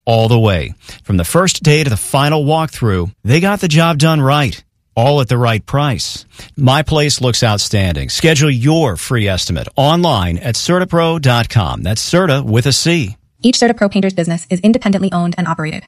all the way. From the first day to the final walkthrough, they got the job done right. All at the right price. My Place looks outstanding. Schedule your free estimate online at CertaPro.com. That's Certa with a C. Each CertaPro painter's business is independently owned and operated.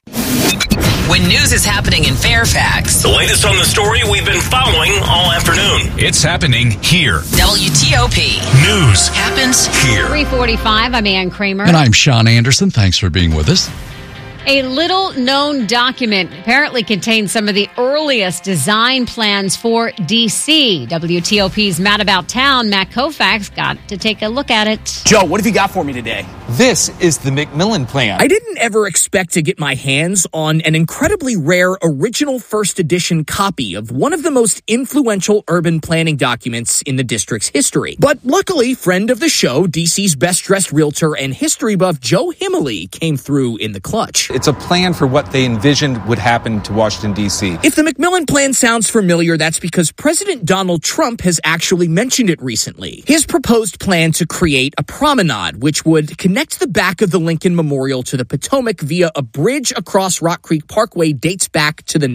When news is happening in Fairfax, the latest on the story we've been following all afternoon. It's happening here. WTOP. News happens here. 3:45, I'm Ann Kramer. And I'm Sean Anderson. Thanks for being with us. A little-known document apparently contains some of the earliest design plans for D.C. WTOP's Mad About Town, Matt Koufax, got to take a look at it. Joe, what have you got for me today? This is the McMillan Plan. I didn't ever expect to get my hands on an incredibly rare original first edition copy of one of the most influential urban planning documents in the district's history. But luckily, friend of the show, D.C.'s best-dressed realtor and history buff Joe Himmeley came through in the clutch. It's a plan for what they envisioned would happen to Washington, D.C. If the McMillan Plan sounds familiar, that's because President Donald Trump has actually mentioned it recently. His proposed plan to create a promenade, which would connect the back of the Lincoln Memorial to the Potomac via a bridge across Rock Creek Parkway, dates back to the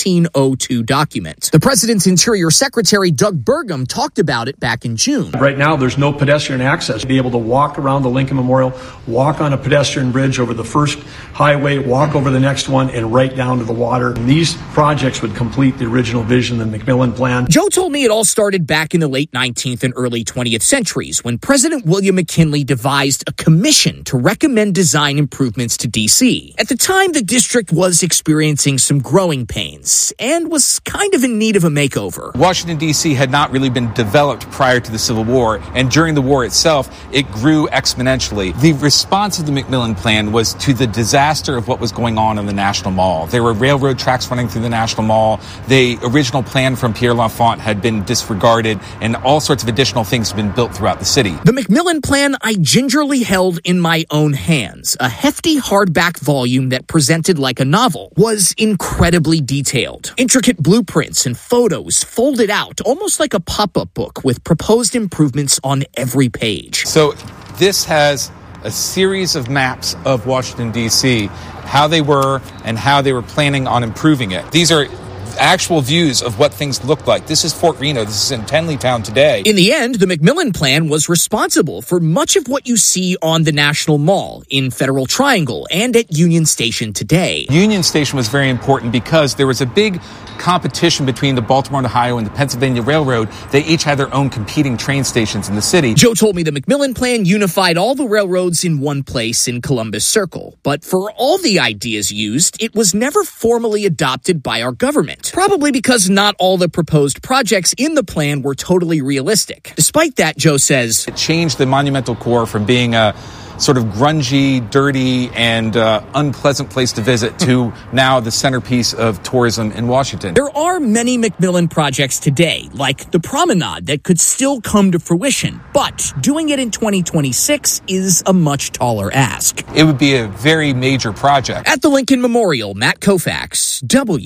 1902 document. The president's Interior Secretary, Doug Burgum, talked about it back in June. Right now, there's no pedestrian access. To be able to walk around the Lincoln Memorial, walk on a pedestrian bridge over the first highway, walk over the next one, and right down to the water. And these projects would complete the original vision, the McMillan Plan. Joe told me it all started back in the late 19th and early 20th centuries when President William McKinley devised a commission to recommend design improvements to D.C. At the time, the district was experiencing some growing pains and was kind of in need of a makeover. Washington, D.C. had not really been developed prior to the Civil War, and during the war itself, it grew exponentially. The response of the McMillan Plan was to the disaster of what was going on in the National Mall. There were railroad tracks running through the National Mall. The original plan from Pierre L'Enfant had been disregarded, and all sorts of additional things have been built throughout the city. The McMillan Plan I gingerly held in my own hands. A hefty hardback volume that presented like a novel was incredibly detailed. Intricate blueprints and photos folded out, almost like a pop-up book with proposed improvements on every page. So this has a series of maps of Washington, D.C., how they were and how they were planning on improving it. These are actual views of what things look like. This is Fort Reno. This is in Tenleytown today. In the end, the McMillan Plan was responsible for much of what you see on the National Mall, in Federal Triangle, and at Union Station today. Union Station was very important because there was a big competition between the Baltimore and Ohio and the Pennsylvania Railroad. They each had their own competing train stations in the city. Joe told me the McMillan Plan unified all the railroads in one place in Columbus Circle. But for all the ideas used, it was never formally adopted by our government. Probably because not all the proposed projects in the plan were totally realistic. Despite that, Joe says, it changed the Monumental Core from being a sort of grungy, dirty, and unpleasant place to visit to now the centerpiece of tourism in Washington. There are many McMillan projects today, like the promenade, that could still come to fruition, but doing it in 2026 is a much taller ask. It would be a very major project. At the Lincoln Memorial, Matt Koufax,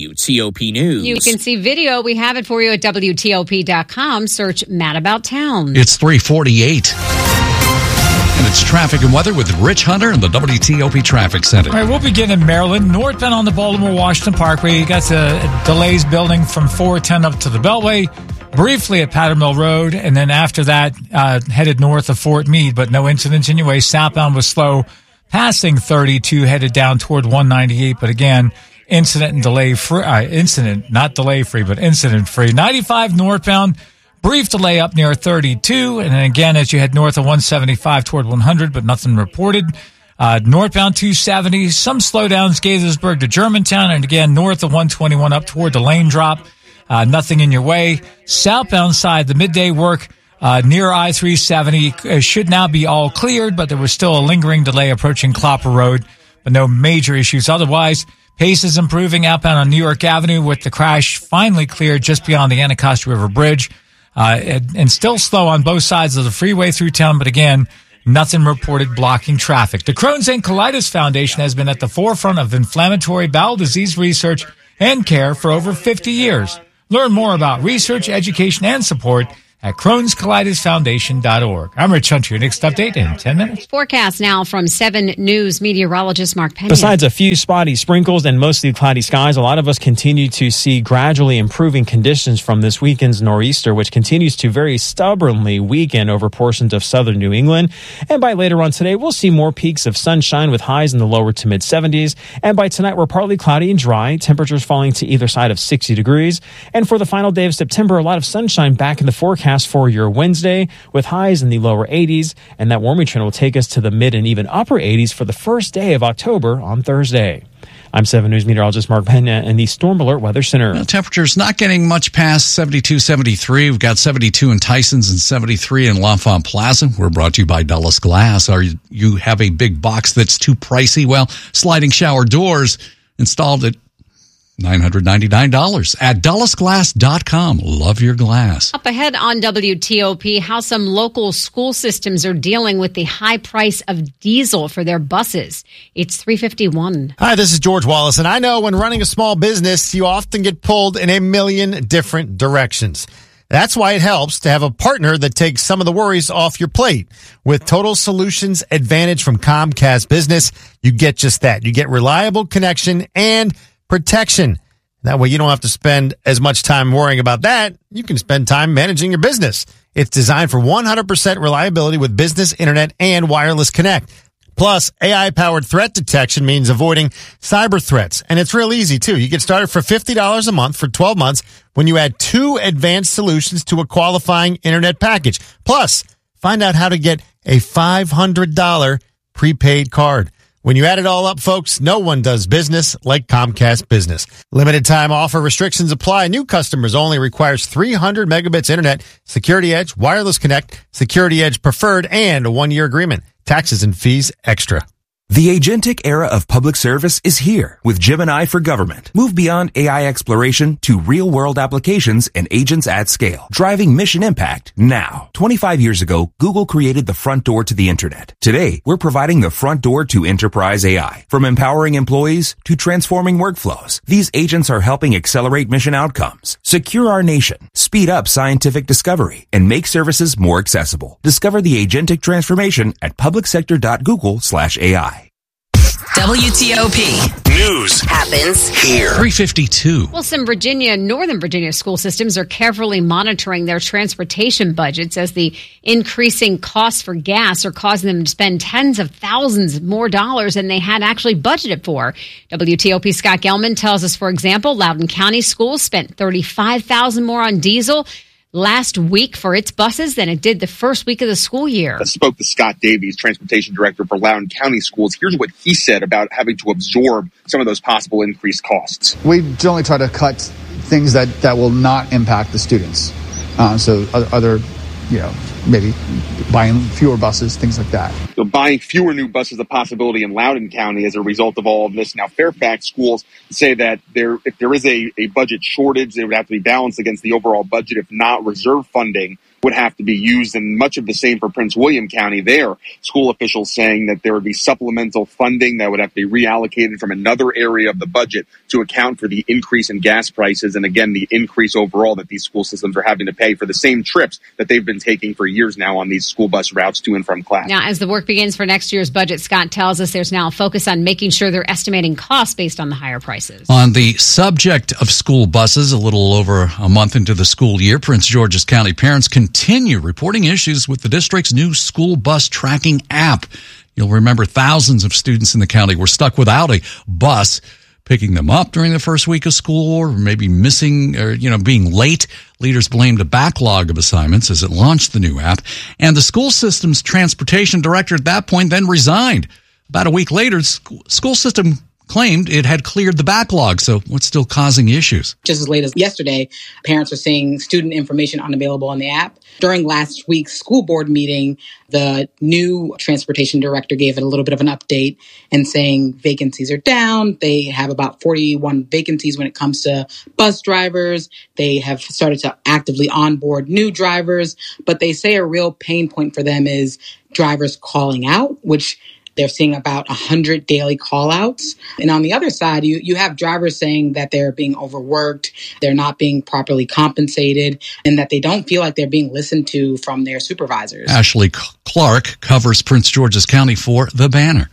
WTOP News. You can see video. We have it for you at WTOP.com. Search Mad About Town. It's 3:48. And it's traffic and weather with Rich Hunter in the WTOP Traffic Center. All right, we'll begin in Maryland. Northbound on the Baltimore-Washington Parkway. You got the delays building from 410 up to the Beltway, briefly at Pattermill Road, and then after that, headed north of Fort Meade, but no incidents anyway. Southbound was slow, passing 32, headed down toward 198, but again, incident and delay free. Not delay free, but incident free. 95 northbound. Brief delay up near 32, and then again as you head north of 175 toward 100, but nothing reported. Northbound 270, some slowdowns, Gaithersburg to Germantown, and again north of 121 up toward the lane drop. Nothing in your way. Southbound side, the midday work near I-370 should now be all cleared, but there was still a lingering delay approaching Clopper Road, but no major issues otherwise. Pace is improving outbound on New York Avenue with the crash finally cleared just beyond the Anacostia River Bridge. And still slow on both sides of the freeway through town, but again, nothing reported blocking traffic. The Crohn's and Colitis Foundation has been at the forefront of inflammatory bowel disease research and care for over 50 years. Learn more about research, education, and support at Crohn'sCollidersFoundation.org. I'm Rich Hunter. Your next update in 10 minutes. Forecast now from 7 News meteorologist Mark Pena. Besides a few spotty sprinkles and mostly cloudy skies, a lot of us continue to see gradually improving conditions from this weekend's nor'easter, which continues to very stubbornly weaken over portions of southern New England. And by later on today, we'll see more peaks of sunshine with highs in the lower to mid 70s. And by tonight, we're partly cloudy and dry, temperatures falling to either side of 60 degrees. And for the final day of September, a lot of sunshine back in the forecast for your Wednesday with highs in the lower 80s, and that warming trend will take us to the mid and even upper 80s for the first day of October on Thursday. I'm 7 News meteorologist Mark Pena in the Storm Alert Weather Center. Well, temperatures not getting much past 72, 73. We've got 72 in Tysons and 73 in L'Enfant Plaza. We're brought to you by Dulles Glass. You have a big box that's too pricey? Well, sliding shower doors installed at $999 at DullesGlass.com. Love your glass. Up ahead on WTOP, how some local school systems are dealing with the high price of diesel for their buses. It's 3:51. Hi, this is George Wallace, and I know when running a small business, you often get pulled in a million different directions. That's why it helps to have a partner that takes some of the worries off your plate. With Total Solutions Advantage from Comcast Business, you get just that. You get reliable connection and protection. That way you don't have to spend as much time worrying about that. You can spend time managing your business. It's designed for 100% reliability with business internet and wireless connect. Plus, AI-powered threat detection means avoiding cyber threats. And it's real easy, too. You get started for $50 a month for 12 months when you add 2 advanced solutions to a qualifying internet package. Plus, find out how to get a $500 prepaid card. When you add it all up, folks, no one does business like Comcast Business. Limited time offer restrictions apply. New customers only. Requires 300 megabits internet, Security Edge, Wireless Connect, Security Edge Preferred, and a 1-year agreement. Taxes and fees extra. The agentic era of public service is here with Gemini for Government. Move beyond AI exploration to real-world applications and agents at scale, driving mission impact now. 25 years ago, Google created the front door to the internet. Today, we're providing the front door to enterprise AI. From empowering employees to transforming workflows, these agents are helping accelerate mission outcomes, secure our nation, speed up scientific discovery, and make services more accessible. Discover the agentic transformation at publicsector.google/AI. WTOP. News happens here. 3:52. Well, some Northern Virginia school systems are carefully monitoring their transportation budgets as the increasing costs for gas are causing them to spend tens of thousands more dollars than they had actually budgeted for. WTOP Scott Gelman tells us, for example, Loudoun County Schools spent $35,000 more on diesel last week for its buses than it did the first week of the school year. I spoke to Scott Davies, transportation director for Loudoun County Schools. Here's what he said about having to absorb some of those possible increased costs. We generally try to cut things that will not impact the students. So other, maybe buying fewer buses, things like that. So buying fewer new buses is a possibility in Loudoun County as a result of all of this. Now, Fairfax schools say that if there is a budget shortage, it would have to be balanced against the overall budget. If not, reserve funding would have to be used, and much of the same for Prince William County. There, school officials saying that there would be supplemental funding that would have to be reallocated from another area of the budget to account for the increase in gas prices and, again, the increase overall that these school systems are having to pay for the same trips that they've been taking for years now on these school bus routes to and from class. Now, as the work begins for next year's budget, Scott tells us there's now a focus on making sure they're estimating costs based on the higher prices. On the subject of school buses, a little over a month into the school year, Prince George's County parents continue reporting issues with the district's new school bus tracking app. You'll remember thousands of students in the county were stuck without a bus picking them up during the first week of school, or maybe missing or, being late. Leaders blamed a backlog of assignments as it launched the new app. And the school system's transportation director at that point then resigned. About a week later, the school system claimed it had cleared the backlog. So what's still causing issues? Just as late as yesterday, parents are seeing student information unavailable on the app. During last week's school board meeting, the new transportation director gave it a little bit of an update and saying vacancies are down. They have about 41 vacancies when it comes to bus drivers. They have started to actively onboard new drivers, but they say a real pain point for them is drivers calling out, which They're seeing about 100 daily call-outs. And on the other side, you have drivers saying that they're being overworked, they're not being properly compensated, and that they don't feel like they're being listened to from their supervisors. Ashley Clark covers Prince George's County for The Banner.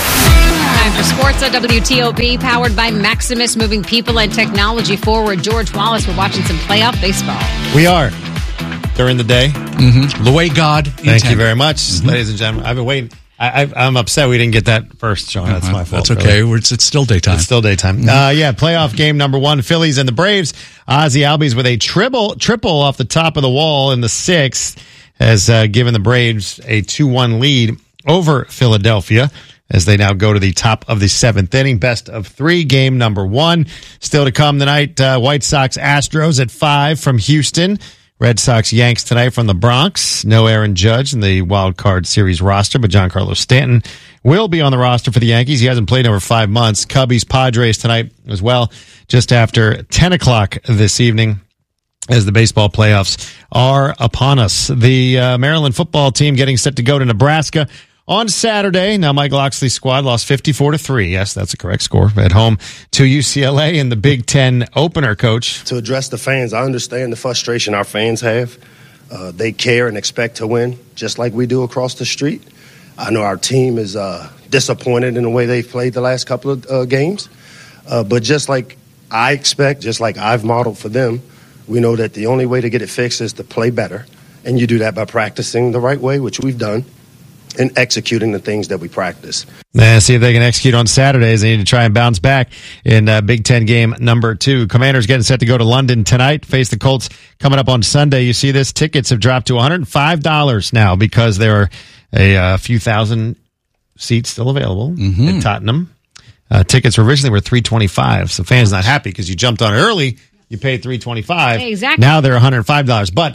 Time for sports on WTOP, powered by Maximus, moving people and technology forward. George Wallace, we're watching some playoff baseball. We are. During the day. Mm-hmm. The way God Thank you very much, ladies and gentlemen. I've been waiting. I'm upset we didn't get that first, Sean. That's my fault. That's okay. Really. It's still daytime. It's still daytime. Playoff game number 1, Phillies and the Braves. Ozzie Albies with a triple off the top of the wall in the 6th has given the Braves a 2-1 lead over Philadelphia as they now go to the top of the 7th inning. Best of 3, game number 1. Still to come tonight, White Sox Astros at 5 from Houston. Red Sox Yanks tonight from the Bronx. No Aaron Judge in the wild card series roster, but Giancarlo Stanton will be on the roster for the Yankees. He hasn't played in over 5 months. Cubbies Padres tonight as well, just after 10 o'clock this evening as the baseball playoffs are upon us. The Maryland football team getting set to go to Nebraska on Saturday. Now, Mike Loxley's squad lost 54-3. Yes, that's a correct score at home to UCLA in the Big Ten opener, Coach. To address the fans, I understand the frustration our fans have. They care and expect to win, just like we do across the street. I know our team is disappointed in the way they've played the last couple of games. But just like I expect, just like I've modeled for them, we know that the only way to get it fixed is to play better. And you do that by practicing the right way, which we've done, and executing the things that we practice. See if they can execute on Saturdays. They need to try and bounce back in Big Ten game number 2. Commanders getting set to go to London tonight, face the Colts coming up on Sunday. You see this? Tickets have dropped to $105 now because there are a few thousand seats still available at Tottenham. Tickets originally were $325, so fans not happy because you jumped on early. You paid $325. Exactly. Now they're $105, but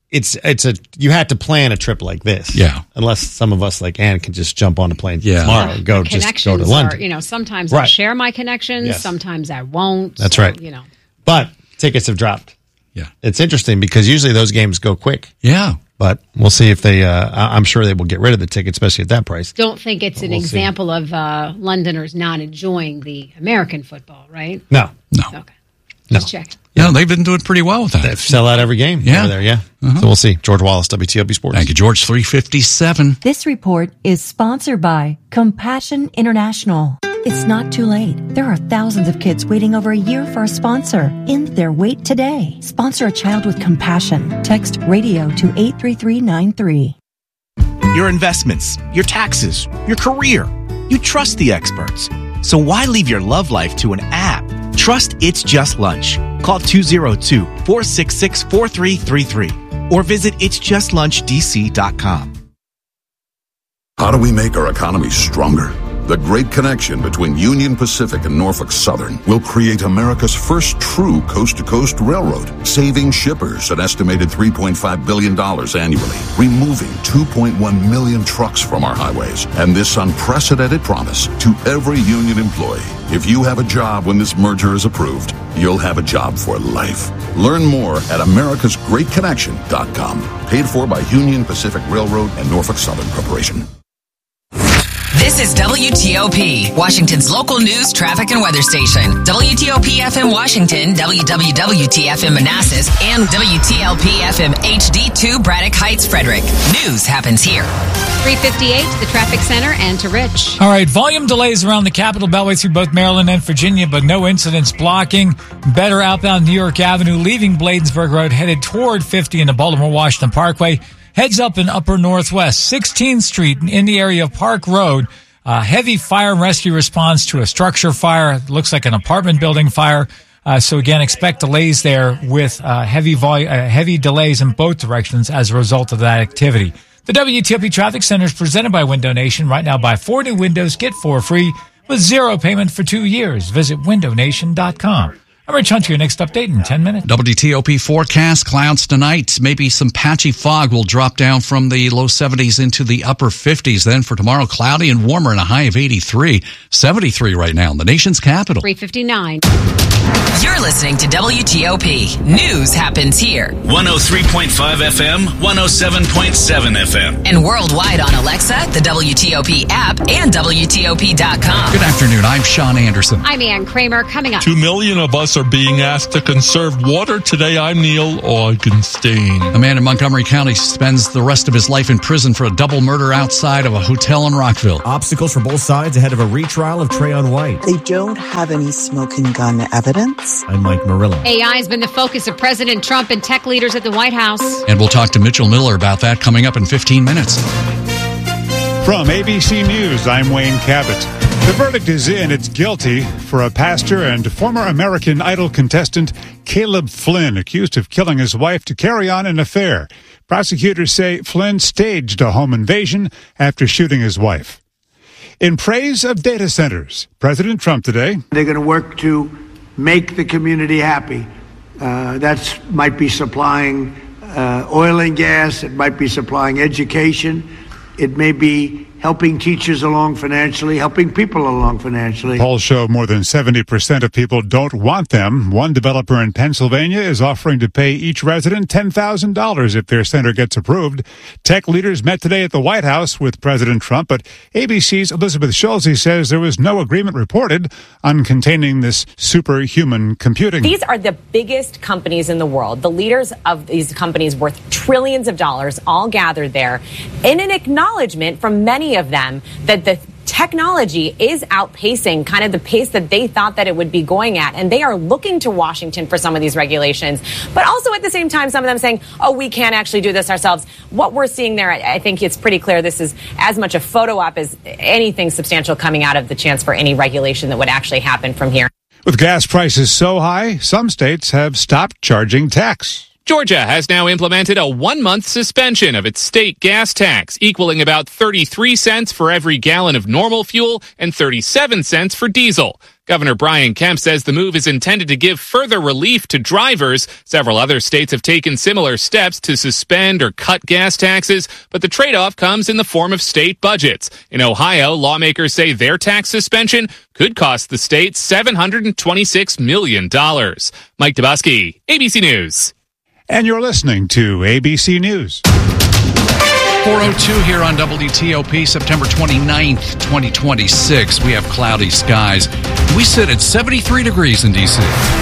you had to plan a trip like this. Yeah. Unless some of us like Ann can just jump on a plane tomorrow and go to London. Sometimes I'll share my connections, sometimes I won't. That's right. But tickets have dropped. Yeah. It's interesting because usually those games go quick. Yeah. But we'll see if they, I'm sure they will get rid of the tickets, especially at that price. Don't think it's an example of Londoners not enjoying the American football, right? No. Okay. Just check. Yeah, they've been doing pretty well with that. They sell out every game over there, So we'll see. George Wallace, WTOP Sports. Thank you, George. 357. This report is sponsored by Compassion International. It's not too late. There are thousands of kids waiting over a year for a sponsor. End their wait today. Sponsor a child with compassion. Text radio to 83393. Your investments, your taxes, your career. You trust the experts. So why leave your love life to an app? Trust It's Just Lunch. Call 202-466-4333 or visit itsjustlunchdc.com. How do we make our economy stronger? The great connection between Union Pacific and Norfolk Southern will create America's first true coast-to-coast railroad, saving shippers an estimated $3.5 billion annually, removing 2.1 million trucks from our highways, and this unprecedented promise to every union employee. If you have a job when this merger is approved, you'll have a job for life. Learn more at americasgreatconnection.com. Paid for by Union Pacific Railroad and Norfolk Southern Corporation. This is WTOP, Washington's local news, traffic, and weather station. WTOP FM Washington, WWWT-FM Manassas, and WTLP FM HD2 Braddock Heights, Frederick. News happens here. 358 to the traffic center and to Rich. All right, volume delays around the Capitol Beltway through both Maryland and Virginia, but no incidents blocking. Better outbound New York Avenue, leaving Bladensburg Road, headed toward 50 in the Baltimore-Washington Parkway. Heads up in Upper Northwest, 16th Street in the area of Park Road. Heavy fire and rescue response to a structure fire. It looks like an apartment building fire. So again, expect delays there with heavy delays in both directions as a result of that activity. The WTOP Traffic Center is presented by Window Nation. Right now, buy 4 new windows, get 4 free with 0 payment for 2 years. Visit windownation.com. I'm Rich Hunter, your next update in 10 minutes. WTOP forecast, clouds tonight. Maybe some patchy fog will drop down from the low 70s into the upper 50s. Then for tomorrow, cloudy and warmer and a high of 83. 73 right now in the nation's capital. 3:59. You're listening to WTOP. News happens here. 103.5 FM, 107.7 FM. And worldwide on Alexa, the WTOP app, and WTOP.com. Good afternoon. I'm Sean Anderson. I'm Ann Kramer. Coming up. 2 million of us are being asked to conserve water. Today, I'm Neil Augenstein. A man in Montgomery County spends the rest of his life in prison for a double murder outside of a hotel in Rockville. Obstacles for both sides ahead of a retrial of Trayon White. They don't have any smoking gun evidence. I'm Mike Murillo. AI has been the focus of President Trump and tech leaders at the White House. And we'll talk to Mitchell Miller about that coming up in 15 minutes. From ABC News, I'm Wayne Cabot. The verdict is in. It's guilty for a pastor and former American Idol contestant Caleb Flynn, accused of killing his wife to carry on an affair. Prosecutors say Flynn staged a home invasion after shooting his wife. In praise of data centers, President Trump today. They're going to work to make the community happy. That might be supplying oil and gas. It might be supplying education. It may be helping teachers along financially, helping people along financially. Polls show more than 70% of people don't want them. One developer in Pennsylvania is offering to pay each resident $10,000 if their center gets approved. Tech leaders met today at the White House with President Trump, but ABC's Elizabeth Schulze says there was no agreement reported on containing this superhuman computing. These are the biggest companies in the world. The leaders of these companies worth trillions of dollars all gathered there in an acknowledgement from many of them that the technology is outpacing kind of the pace that they thought that it would be going at. And they are looking to Washington for some of these regulations. But also at the same time, some of them saying, oh, we can't actually do this ourselves. What we're seeing there, I think it's pretty clear this is as much a photo op as anything substantial coming out of the chance for any regulation that would actually happen from here. With gas prices so high, some states have stopped charging tax. Georgia has now implemented a 1-month suspension of its state gas tax, equaling about 33 cents for every gallon of normal fuel and 37 cents for diesel. Governor Brian Kemp says the move is intended to give further relief to drivers. Several other states have taken similar steps to suspend or cut gas taxes, but the trade-off comes in the form of state budgets. In Ohio, lawmakers say their tax suspension could cost the state $726 million. Mike Dubosky, ABC News. And you're listening to ABC News. 4:02 here on WTOP, September 29th, 2026. We have cloudy skies. We sit at 73 degrees in D.C.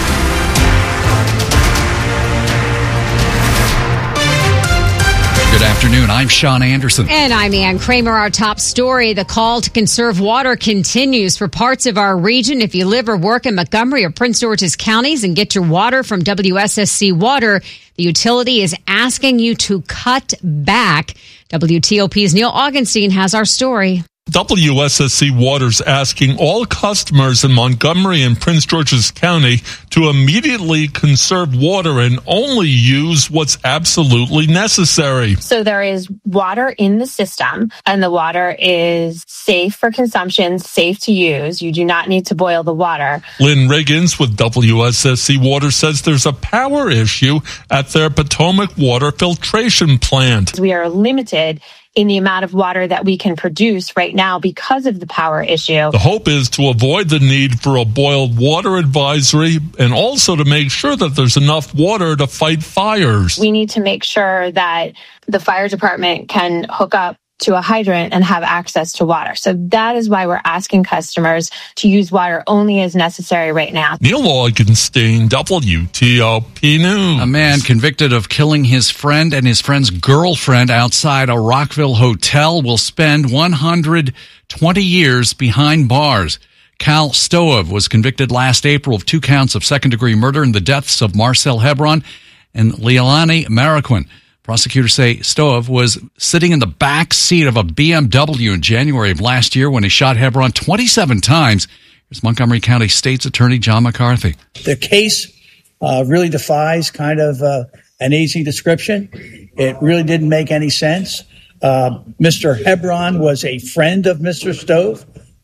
Good afternoon. I'm Sean Anderson. And I'm Ann Kramer. Our top story, the call to conserve water continues for parts of our region. If you live or work in Montgomery or Prince George's counties and get your water from WSSC Water, the utility is asking you to cut back. WTOP's Neil Augenstein has our story. WSSC Water's asking all customers in Montgomery and Prince George's County to immediately conserve water and only use what's absolutely necessary. So there is water in the system, and the water is safe for consumption, safe to use. You do not need to boil the water. Lynn Riggins with WSSC Water says there's a power issue at their Potomac water filtration plant. We are limited in the amount of water that we can produce right now because of the power issue. The hope is to avoid the need for a boiled water advisory and also to make sure that there's enough water to fight fires. We need to make sure that the fire department can hook up to a hydrant and have access to water. So that is why we're asking customers to use water only as necessary right now. Neil Augenstein, WTOP News. A man convicted of killing his friend and his friend's girlfriend outside a Rockville hotel will spend 120 years behind bars. Cal Stoev was convicted last April of 2 counts of second-degree murder in the deaths of Marcel Hebron and Leilani Marroquin. Prosecutors say Stoev was sitting in the back seat of a BMW in January of last year when he shot Hebron 27 times. Here's Montgomery County State's Attorney John McCarthy. The case really defies kind of an easy description. It really didn't make any sense. Mr. Hebron was a friend of Mr. Stoev.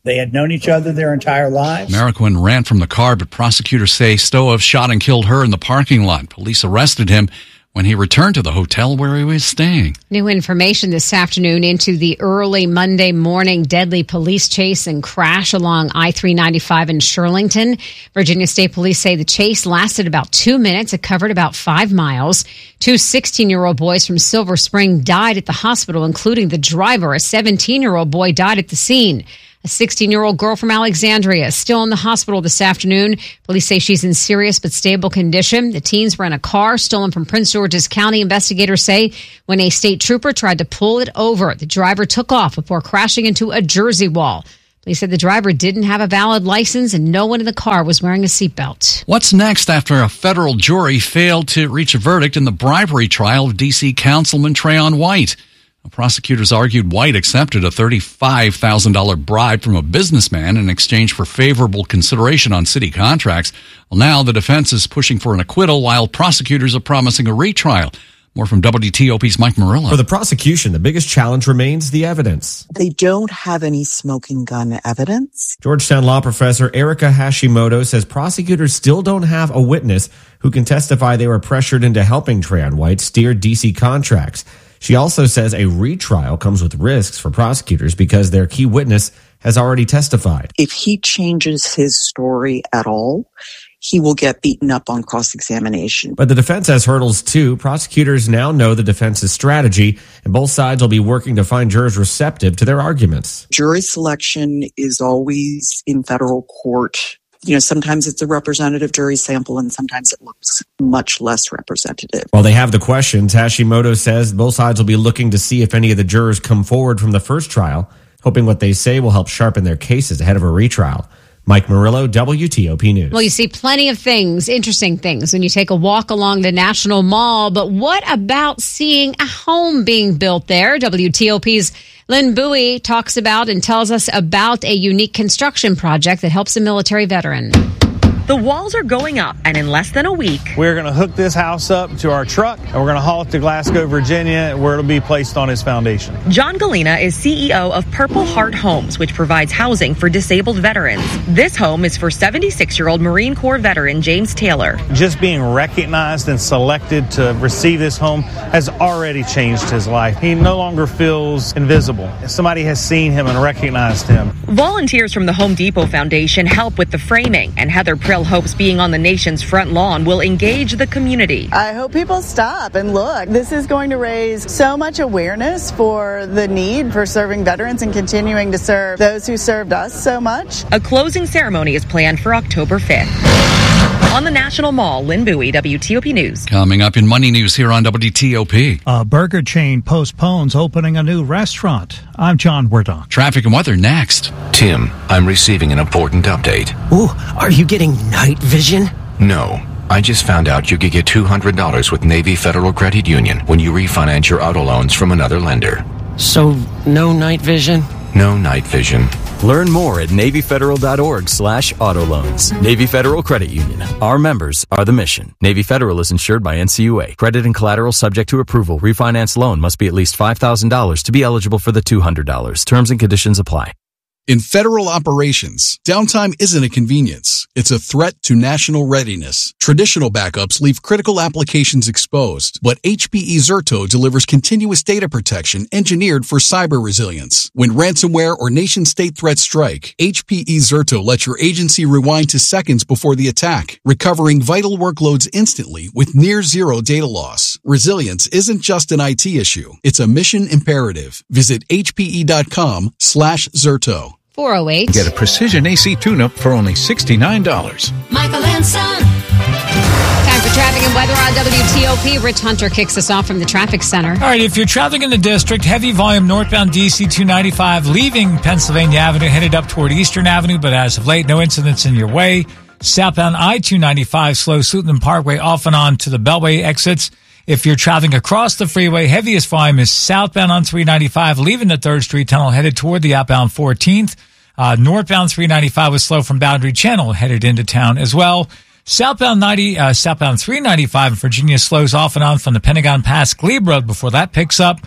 They had known each other their entire lives. Mariquin ran from the car, but prosecutors say Stoev shot and killed her in the parking lot. Police arrested him when he returned to the hotel where he was staying. New information this afternoon into the early Monday morning deadly police chase and crash along I-395 in Shirlington. Virginia State Police say the chase lasted about 2 minutes. It covered about 5 miles. 2 16-year-old boys from Silver Spring died at the hospital, including the driver. A 17-year-old boy died at the scene. A 16-year-old girl from Alexandria is still in the hospital this afternoon. Police say she's in serious but stable condition. The teens were in a car stolen from Prince George's County. Investigators say when a state trooper tried to pull it over, the driver took off before crashing into a Jersey wall. Police said the driver didn't have a valid license and no one in the car was wearing a seatbelt. What's next after a federal jury failed to reach a verdict in the bribery trial of D.C. Councilman Trayon White? Prosecutors argued White accepted a $35,000 bribe from a businessman in exchange for favorable consideration on city contracts. Well, now the defense is pushing for an acquittal while prosecutors are promising a retrial. More from WTOP's Mike Murillo. For the prosecution, the biggest challenge remains the evidence. They don't have any smoking gun evidence. Georgetown law professor Erica Hashimoto says prosecutors still don't have a witness who can testify they were pressured into helping Trayon White steer D.C. contracts. She also says a retrial comes with risks for prosecutors because their key witness has already testified. If he changes his story at all, he will get beaten up on cross-examination. But the defense has hurdles too. Prosecutors now know the defense's strategy, and both sides will be working to find jurors receptive to their arguments. Jury selection is always in federal court. You know, sometimes it's a representative jury sample and sometimes it looks much less representative. While they have the questions, Hashimoto says both sides will be looking to see if any of the jurors come forward from the first trial, hoping what they say will help sharpen their cases ahead of a retrial. Mike Murillo, WTOP News. Well, you see plenty of things, interesting things, when you take a walk along the National Mall. But what about seeing a home being built there? WTOP's Lynn Bowie talks about and tells us about a unique construction project that helps a military veteran. The walls are going up, and in less than a week, we're going to hook this house up to our truck, and we're going to haul it to Glasgow, Virginia, where it'll be placed on its foundation. John Galena is CEO of Purple Heart Homes, which provides housing for disabled veterans. This home is for 76-year-old Marine Corps veteran James Taylor. Just being recognized and selected to receive this home has already changed his life. He no longer feels invisible. Somebody has seen him and recognized him. Volunteers from the Home Depot Foundation help with the framing, and Heather Prill hopes being on the nation's front lawn will engage the community. I hope people stop and look. This is going to raise so much awareness for the need for serving veterans and continuing to serve those who served us so much. A closing ceremony is planned for October 5th. On the National Mall, Lynn Bowie, WTOP News. Coming up in Money News here on WTOP. A burger chain postpones opening a new restaurant. I'm John Werdon. Traffic and weather next. Tim, I'm receiving an important update. Ooh, are you getting night vision? No. I just found out you could get $200 with Navy Federal Credit Union when you refinance your auto loans from another lender. So, no night vision? No night vision. Learn more at NavyFederal.org/auto loans. Navy Federal Credit Union. Our members are the mission. Navy Federal is insured by NCUA. Credit and collateral subject to approval. Refinance loan must be at least $5,000 to be eligible for the $200. Terms and conditions apply. In federal operations, downtime isn't a convenience. It's a threat to national readiness. Traditional backups leave critical applications exposed, but HPE Zerto delivers continuous data protection engineered for cyber resilience. When ransomware or nation-state threats strike, HPE Zerto lets your agency rewind to seconds before the attack, recovering vital workloads instantly with near-zero data loss. Resilience isn't just an IT issue. It's a mission imperative. Visit hpe.com/Zerto. 408. Get a precision AC tune-up for only $69. Michael and Son. Time for traffic and weather on WTOP. Rich Hunter kicks us off from the traffic center. All right, if you're traveling in the district, heavy volume northbound DC 295 leaving Pennsylvania Avenue, headed up toward Eastern Avenue, but as of late, no incidents in your way. Southbound I-295 slow Suitland Parkway off and on to the Beltway exits. If you're traveling across the freeway, heaviest volume is southbound on 395, leaving the 3rd Street Tunnel, headed toward the outbound 14th. Northbound 395 was slow from Boundary Channel, headed into town as well. Southbound 395 in Virginia slows off and on from the Pentagon Pass Glebe Road before that picks up.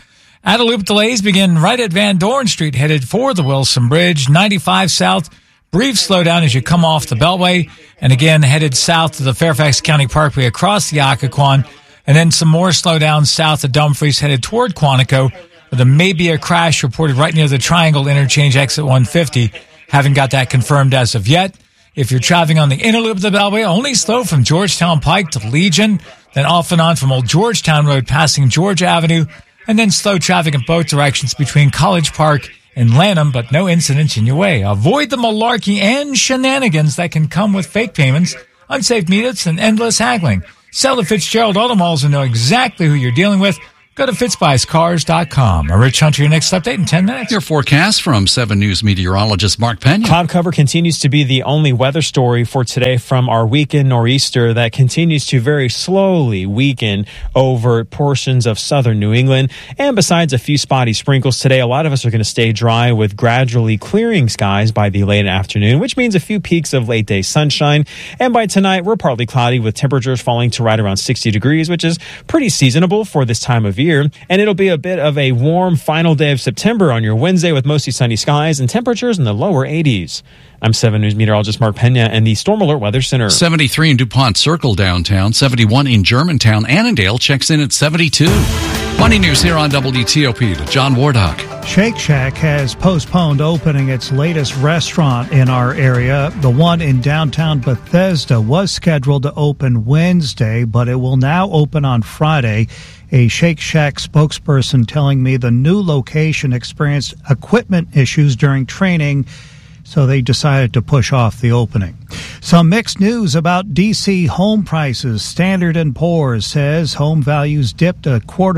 Outer Loop delays begin right at Van Dorn Street, headed for the Wilson Bridge. 95 south, brief slowdown as you come off the Beltway. And again, headed south to the Fairfax County Parkway across the Occoquan. And then some more slowdowns south of Dumfries, headed toward Quantico. Where there may be a crash reported right near the Triangle Interchange, exit 150. Haven't got that confirmed as of yet. If you're traveling on the inner loop of the Beltway, only slow from Georgetown Pike to Legion, then off and on from Old Georgetown Road passing George Avenue, and then slow traffic in both directions between College Park and Lanham, but no incidents in your way. Avoid the malarkey and shenanigans that can come with fake payments, unsafe meetups, and endless haggling. Sell the Fitzgerald Auto Malls and know exactly who you're dealing with. Go to fitzbuyscars.com. Rich Hunter, your next update in 10 minutes. Your forecast from 7 News meteorologist Mark Pena. Cloud cover continues to be the only weather story for today from our weekend nor'easter that continues to very slowly weaken over portions of southern New England. And besides a few spotty sprinkles today, a lot of us are going to stay dry with gradually clearing skies by the late afternoon, which means a few peaks of late day sunshine. And by tonight, we're partly cloudy with temperatures falling to right around 60 degrees, which is pretty seasonable for this time of year. And it'll be a bit of a warm final day of September on your Wednesday with mostly sunny skies and temperatures in the lower 80s. I'm 7 News meteorologist Mark Pena and the Storm Alert Weather Center. 73 in DuPont Circle downtown, 71 in Germantown. Annandale checks in at 72. Money News here on WTOP to John Wardock. Shake Shack has postponed opening its latest restaurant in our area. The one in downtown Bethesda was scheduled to open Wednesday, but it will now open on Friday. A Shake Shack spokesperson telling me the new location experienced equipment issues during training, so they decided to push off the opening. Some mixed news about D.C. home prices. Standard & Poor's says home values dipped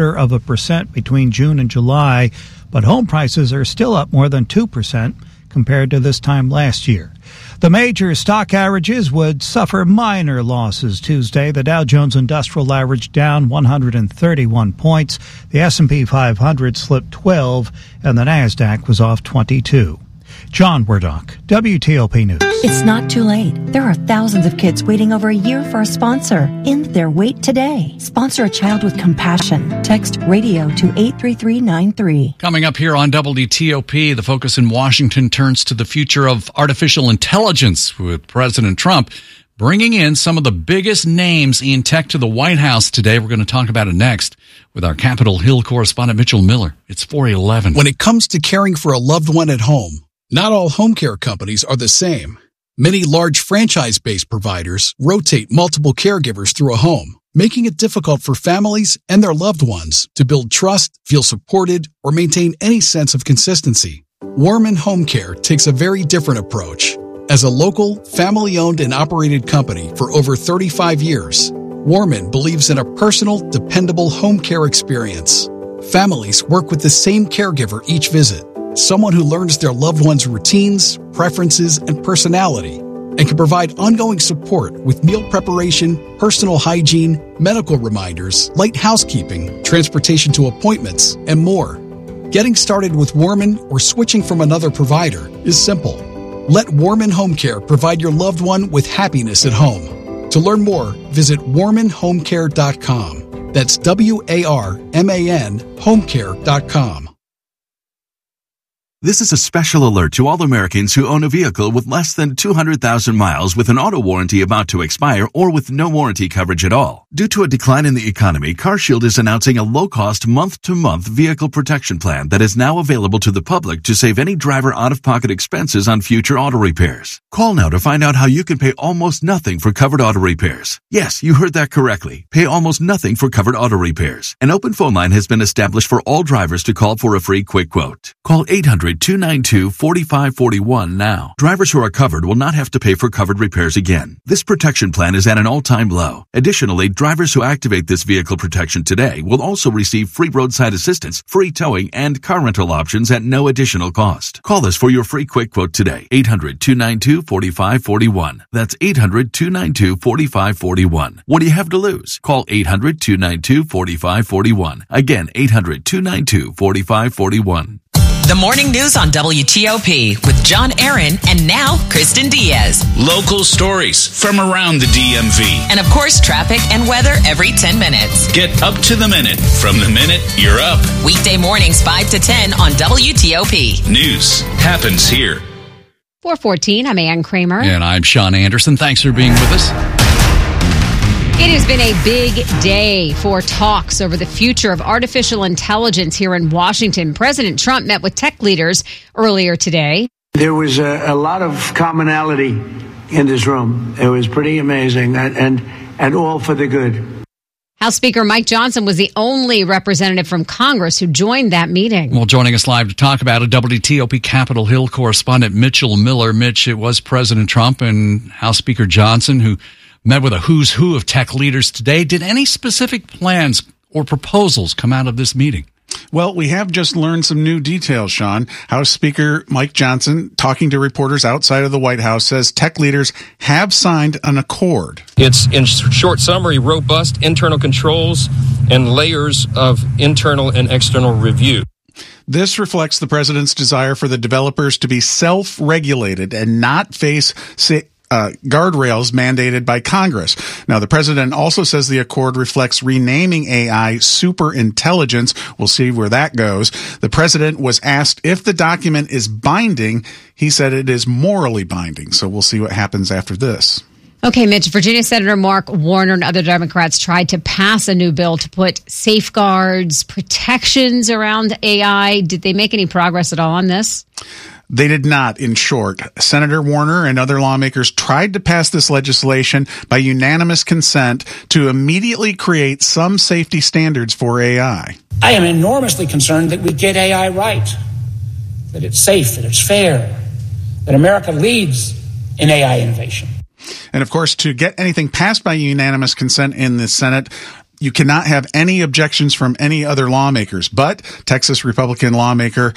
0.25% between June and July, but home prices are still up more than 2% compared to this time last year. The major stock averages would suffer minor losses Tuesday. The Dow Jones Industrial Average down 131 points. The S&P 500 slipped 12, and the Nasdaq was off 22. John Wardock, WTOP News. It's not too late. There are thousands of kids waiting over a year for a sponsor. End their wait today. Sponsor a child with compassion. Text radio to 83393. Coming up here on WTOP, the focus in Washington turns to the future of artificial intelligence with President Trump bringing in some of the biggest names in tech to the White House today. We're going to talk about it next with our Capitol Hill correspondent Mitchell Miller. It's 4:11. When it comes to caring for a loved one at home, not all home care companies are the same. Many large franchise-based providers rotate multiple caregivers through a home, making it difficult for families and their loved ones to build trust, feel supported, or maintain any sense of consistency. Warman Home Care takes a very different approach. As a local, family-owned and operated company for over 35 years, Warman believes in a personal, dependable home care experience. Families work with the same caregiver each visit. Someone who learns their loved one's routines, preferences, and personality, and can provide ongoing support with meal preparation, personal hygiene, medical reminders, light housekeeping, transportation to appointments, and more. Getting started with Warman or switching from another provider is simple. Let Warman Home Care provide your loved one with happiness at home. To learn more, visit warmanhomecare.com. That's WARMAN homecare.com. This is a special alert to all Americans who own a vehicle with less than 200,000 miles with an auto warranty about to expire or with no warranty coverage at all. Due to a decline in the economy, CarShield is announcing a low-cost month-to-month vehicle protection plan that is now available to the public to save any driver out-of-pocket expenses on future auto repairs. Call now to find out how you can pay almost nothing for covered auto repairs. Yes, you heard that correctly. Pay almost nothing for covered auto repairs. An open phone line has been established for all drivers to call for a free quick quote. Call 800-292-4541 now. Drivers who are covered will not have to pay for covered repairs again. This protection plan is at an all-time low. Additionally, drivers who activate this vehicle protection today will also receive free roadside assistance, free towing, and car rental options at no additional cost. Call us for your free quick quote today. 800-292-4541. That's 800-292-4541. What do you have to lose? Call 800-292-4541. Again, 800-292-4541. The morning news on WTOP with John Aaron and now Kristen Diaz. Local stories from around the DMV. And of course, traffic and weather every 10 minutes. Get up to the minute from the minute you're up. Weekday mornings 5 to 10 on WTOP. News happens here. 4:14, I'm Ann Kramer. And I'm Sean Anderson. Thanks for being with us. It has been a big day for talks over the future of artificial intelligence here in Washington. President Trump met with tech leaders earlier today. There was a lot of commonality in this room. It was pretty amazing and all for the good. House Speaker Mike Johnson was the only representative from Congress who joined that meeting. Well, joining us live to talk about it, WTOP Capitol Hill correspondent Mitchell Miller. Mitch, it was President Trump and House Speaker Johnson who met with a who's who of tech leaders today. Did any specific plans or proposals come out of this meeting? Well, we have just learned some new details, Sean. House Speaker Mike Johnson, talking to reporters outside of the White House, says tech leaders have signed an accord. It's, in short summary, robust internal controls and layers of internal and external review. This reflects the president's desire for the developers to be self-regulated and not face guardrails mandated by Congress. Now, the president also says the accord reflects renaming AI superintelligence. We'll see where that goes. The president was asked if the document is binding. He said it is morally binding. So we'll see what happens after this. Okay, Mitch, Virginia Senator Mark Warner and other Democrats tried to pass a new bill to put safeguards, protections around AI. Did they make any progress at all on this? They did not, in short. Senator Warner and other lawmakers tried to pass this legislation by unanimous consent to immediately create some safety standards for AI. I am enormously concerned that we get AI right, that it's safe, that it's fair, that America leads in AI innovation. And of course, to get anything passed by unanimous consent in the Senate, you cannot have any objections from any other lawmakers. But Texas Republican lawmaker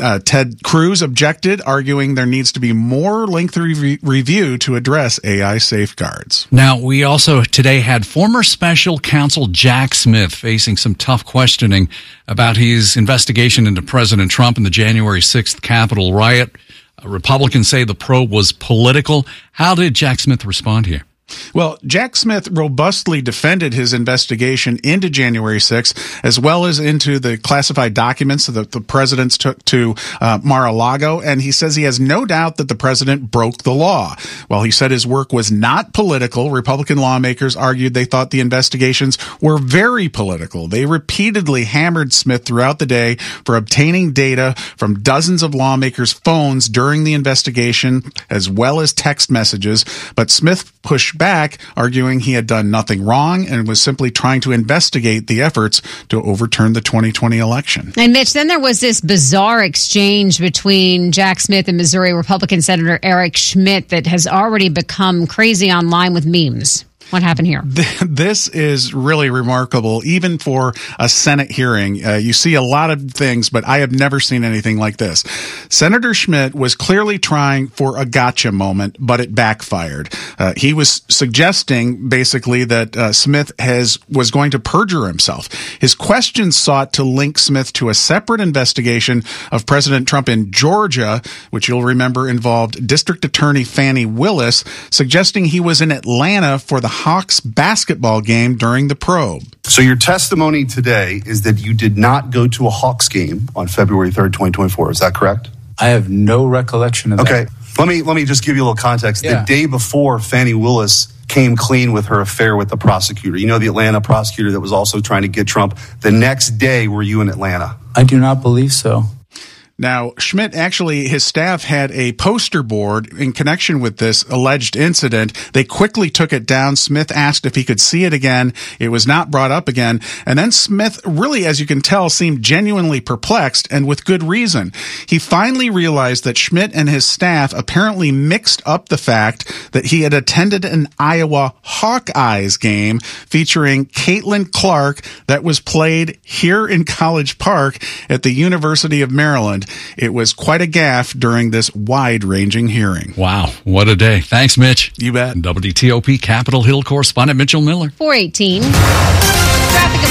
Ted Cruz objected, arguing there needs to be more lengthy review to address AI safeguards. Now, we also today had former special counsel Jack Smith facing some tough questioning about his investigation into President Trump and the January 6th Capitol riot. Republicans say the probe was political. How did Jack Smith respond here? Well, Jack Smith robustly defended his investigation into January 6th, as well as into the classified documents that the presidents took to Mar-a-Lago, and he says he has no doubt that the president broke the law. While he said his work was not political, Republican lawmakers argued they thought the investigations were very political. They repeatedly hammered Smith throughout the day for obtaining data from dozens of lawmakers' phones during the investigation, as well as text messages, but Smith pushed back, arguing he had done nothing wrong and was simply trying to investigate the efforts to overturn the 2020 election. And Mitch, then there was this bizarre exchange between Jack Smith and Missouri Republican Senator Eric Schmidt that has already become crazy online with memes. What happened here? This is really remarkable, even for a Senate hearing. You see a lot of things, but I have never seen anything like this. Senator Schmidt was clearly trying for a gotcha moment, but it backfired. He was suggesting, basically, that Smith was going to perjure himself. His questions sought to link Smith to a separate investigation of President Trump in Georgia, which you'll remember involved District Attorney Fani Willis, suggesting he was in Atlanta for the Hawks basketball game during the probe. So your testimony today is that you did not go to a Hawks game on February 3rd, 2024. Is that correct? I have no recollection of that. Okay. Let me just give you a little context. Yeah. The day before, Fani Willis came clean with her affair with the prosecutor. You know, the Atlanta prosecutor that was also trying to get Trump. The next day, were you in Atlanta? I do not believe so. Now, Schmidt, actually, his staff had a poster board in connection with this alleged incident. They quickly took it down. Smith asked if he could see it again. It was not brought up again. And then Smith really, as you can tell, seemed genuinely perplexed, and with good reason. He finally realized that Schmidt and his staff apparently mixed up the fact that he had attended an Iowa Hawkeyes game featuring Caitlin Clark that was played here in College Park at the University of Maryland. It was quite a gaffe during this wide-ranging hearing. Wow, what a day. Thanks, Mitch. You bet. WTOP Capitol Hill correspondent Mitchell Miller. 4:18. Traffic and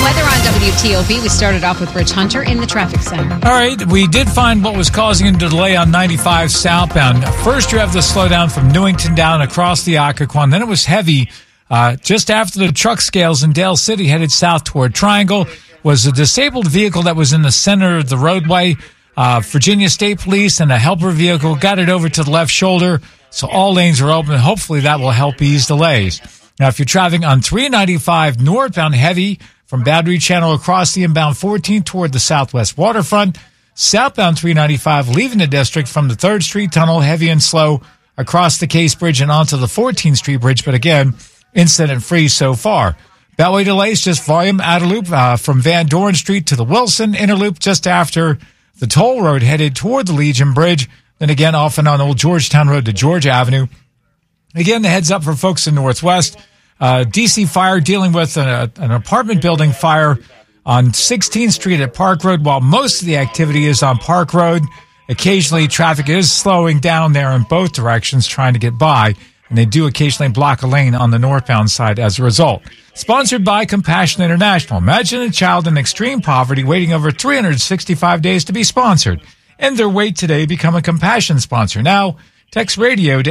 Weather on WTOP. We started off with Rich Hunter in the traffic center. All right, we did find what was causing a delay on 95 southbound. First, you have the slowdown from Newington down across the Occoquan. Then it was heavy just after the truck scales in Dale City headed south toward Triangle. Was a disabled vehicle that was in the center of the roadway. Virginia State Police and a helper vehicle got it over to the left shoulder, so all lanes are open. Hopefully that will help ease delays. Now, if you're traveling on 395 northbound heavy from Battery Channel across the inbound 14 toward the southwest waterfront, southbound 395 leaving the district from the 3rd Street Tunnel, heavy and slow across the Case Bridge and onto the 14th Street Bridge, but again, incident-free so far. Beltway delays, just volume out of loop from Van Dorn Street to the Wilson Inner Loop just after the toll road headed toward the Legion Bridge, then again off and on Old Georgetown Road to George Avenue. Again, the heads up for folks in Northwest. DC Fire dealing with an apartment building fire on 16th Street at Park Road, while most of the activity is on Park Road. Occasionally, traffic is slowing down there in both directions trying to get by, and they do occasionally block a lane on the northbound side as a result. Sponsored by Compassion International. Imagine a child in extreme poverty waiting over 365 days to be sponsored. End their wait today. Become a Compassion sponsor. Now, text radio to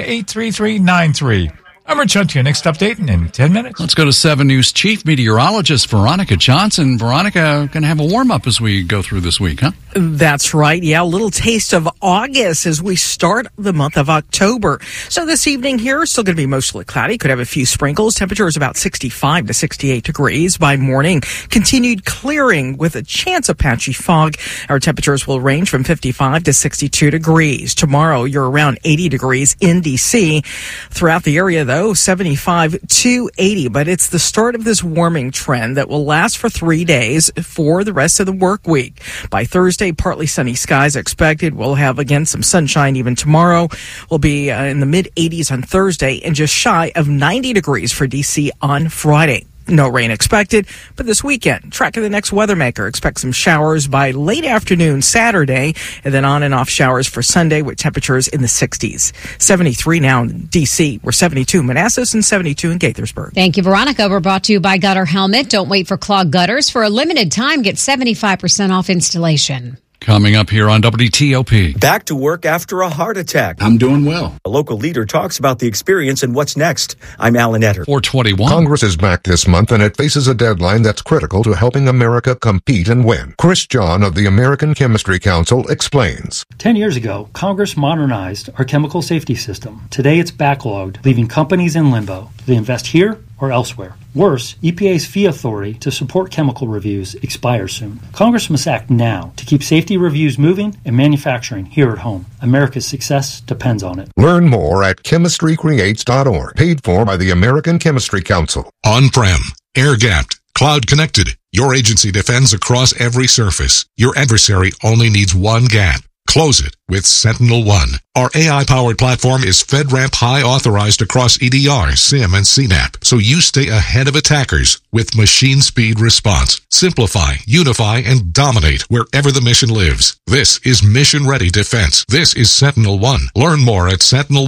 83393. I'm Rich Hunter. Your next update in 10 minutes. Let's go to 7 News Chief Meteorologist Veronica Johnson. Veronica, going to have a warm-up as we go through this week, huh? That's right. Yeah, a little taste of August as we start the month of October. So this evening here, still going to be mostly cloudy. Could have a few sprinkles. Temperature is about 65 to 68 degrees. By morning, continued clearing with a chance of patchy fog. Our temperatures will range from 55 to 62 degrees. Tomorrow, you're around 80 degrees in D.C. Throughout the area, though, 75 to 80. But it's the start of this warming trend that will last for 3 days for the rest of the work week. By Thursday, partly sunny skies expected. We'll have, again, some sunshine even tomorrow. We'll be in the mid-80s on Thursday and just shy of 90 degrees for D.C. on Friday. No rain expected, but this weekend, tracking the next weather maker, expect some showers by late afternoon Saturday, and then on and off showers for Sunday with temperatures in the 60s. 73 now in D.C. We're 72 in Manassas and 72 in Gaithersburg. Thank you, Veronica. We're brought to you by Gutter Helmet. Don't wait for clogged gutters. For a limited time, get 75% off installation. Coming up here on WTOP. Back to work after a heart attack. I'm doing well. A local leader talks about the experience and what's next. I'm Alan Etter. 421. Congress is back this month, and it faces a deadline that's critical to helping America compete and win. Chris John of the American Chemistry Council explains. 10 years ago, Congress modernized our chemical safety system. Today it's backlogged, leaving companies in limbo. Do they invest here or elsewhere? Worse, EPA's fee authority to support chemical reviews expires soon. Congress must act now to keep safety reviews moving and manufacturing here at home. America's success depends on it. Learn more at chemistrycreates.org. Paid for by the American Chemistry Council. On-prem, air-gapped, cloud-connected. Your agency defends across every surface. Your adversary only needs one gap. Close it with SentinelOne. Our AI-powered platform is FedRAMP High authorized across EDR, SIEM, and CNAP, so you stay ahead of attackers with machine speed response. Simplify, unify, and dominate wherever the mission lives. This is mission-ready defense. This is SentinelOne. Learn more at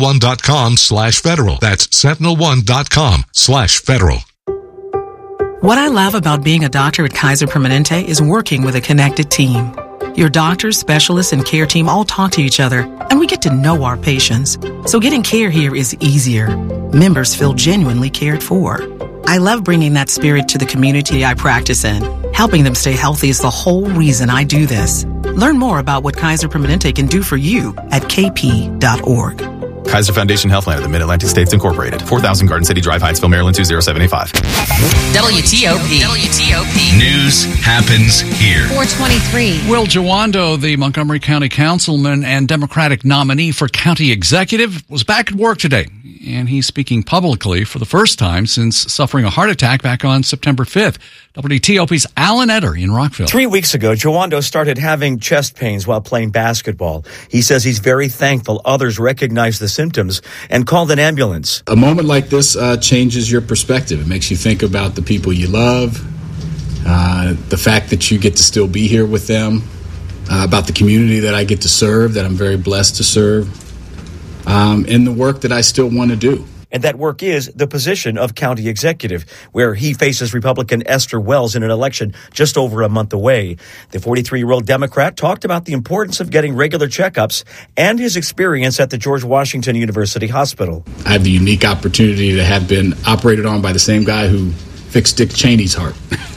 sentinel1.com/federal. That's sentinel1.com/federal. What I love about being a doctor at Kaiser Permanente is working with a connected team. Your doctors, specialists, and care team all talk to each other, and we get to know our patients. So getting care here is easier. Members feel genuinely cared for. I love bringing that spirit to the community I practice in. Helping them stay healthy is the whole reason I do this. Learn more about what Kaiser Permanente can do for you at kp.org. Kaiser Foundation Healthline of the Mid-Atlantic States Incorporated. 4000 Garden City Drive, Hyattsville, Maryland, 20785. WTOP. News happens here. 423. Will Jawando, the Montgomery County councilman and Democratic nominee for county executive, was back at work today. And he's speaking publicly for the first time since suffering a heart attack back on September 5th. WTOP's Alan Etter in Rockville. 3 weeks ago, Jawando started having chest pains while playing basketball. He says he's very thankful others recognized the symptoms and called an ambulance. A moment like this changes your perspective. It makes you think about the people you love, the fact that you get to still be here with them, about the community that I get to serve, that I'm very blessed to serve, and the work that I still want to do. And that work is the position of county executive, where he faces Republican Esther Wells in an election just over a month away. The 43-year-old Democrat talked about the importance of getting regular checkups and his experience at the George Washington University Hospital. I have the unique opportunity to have been operated on by the same guy who fixed Dick Cheney's heart.